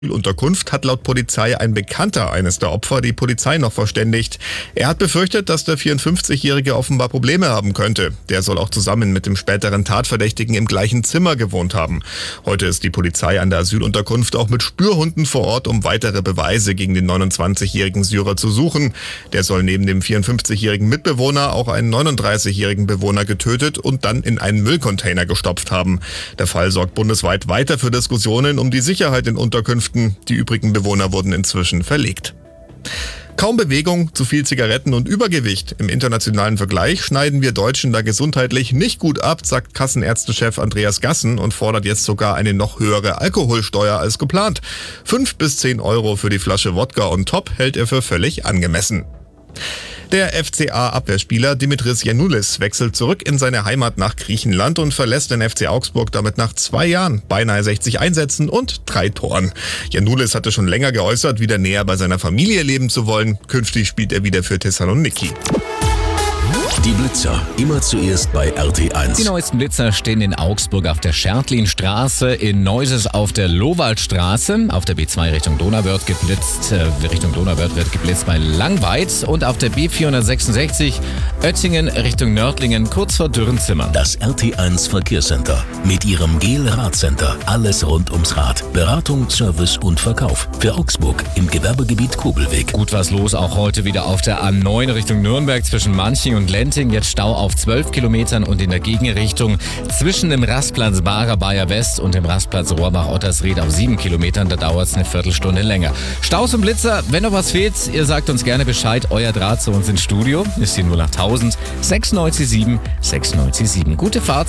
Unterkunft hat laut Polizei ein Bekannter eines der Opfer die Polizei noch verständigt. Er hat befürchtet, dass der 54-Jährige offenbar Probleme haben könnte. Der soll auch zusammen mit dem späteren Tatverdächtigen im gleichen Zimmer gewohnt haben. Heute ist die Polizei an der Asylunterkunft auch mit Spürhunden vor Ort, um weitere Beweise gegen den 29-jährigen Syrer zu suchen. Der soll neben dem 54-jährigen Mitbewohner auch einen 39-jährigen Bewohner getötet und dann in einen Müllcontainer gestopft haben. Der Fall sorgt bundesweit weiter für Diskussionen um die Sicherheit in Unterkünften. Die übrigen Bewohner wurden inzwischen verlegt. Kaum Bewegung, zu viel Zigaretten und Übergewicht. Im internationalen Vergleich schneiden wir Deutschen da gesundheitlich nicht gut ab, sagt Kassenärztechef Andreas Gassen und fordert jetzt sogar eine noch höhere Alkoholsteuer als geplant. 5 bis 10 Euro für die Flasche Wodka on top hält er für völlig angemessen. Der FCA-Abwehrspieler Dimitris Giannoulis wechselt zurück in seine Heimat nach Griechenland und verlässt den FC Augsburg damit nach 2 Jahren, beinahe 60 Einsätzen und 3 Toren. Giannoulis hatte schon länger geäußert, wieder näher bei seiner Familie leben zu wollen. Künftig spielt er wieder für Thessaloniki. Die Blitzer, immer zuerst bei RT1. Die neuesten Blitzer stehen in Augsburg auf der Schertlinstraße, in Neuses auf der Lowaldstraße, auf der B2 Richtung Donauwörth wird geblitzt bei Langweid und auf der B466 Oettingen Richtung Nördlingen kurz vor Dürrenzimmer. Das RT1 Verkehrscenter mit ihrem GEL-Radcenter. Alles rund ums Rad. Beratung, Service und Verkauf. Für Augsburg im Gewerbegebiet Kobelweg. Gut was los, auch heute wieder auf der A9 Richtung Nürnberg zwischen Manching und Lenting. Jetzt Stau auf 12 Kilometern und in der Gegenrichtung zwischen dem Rastplatz Bayer West und dem Rastplatz Rohrbach-Ottersried auf 7 Kilometern. Da dauert es eine Viertelstunde länger. Staus und Blitzer, wenn noch was fehlt, ihr sagt uns gerne Bescheid. Euer Draht zu uns ins Studio ist die 08000 697 697. Gute Fahrt.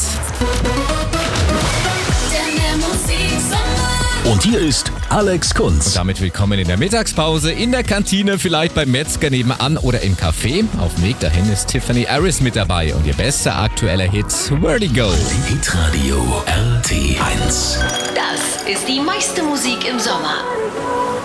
Und hier ist Alex Kunz. Und damit willkommen in der Mittagspause, in der Kantine, vielleicht beim Metzger nebenan oder im Café. Auf dem Weg dahin ist Tiffany Harris mit dabei und ihr bester aktueller Hit, Vertigo. Hitradio RT1. Das ist die meiste Musik im Sommer.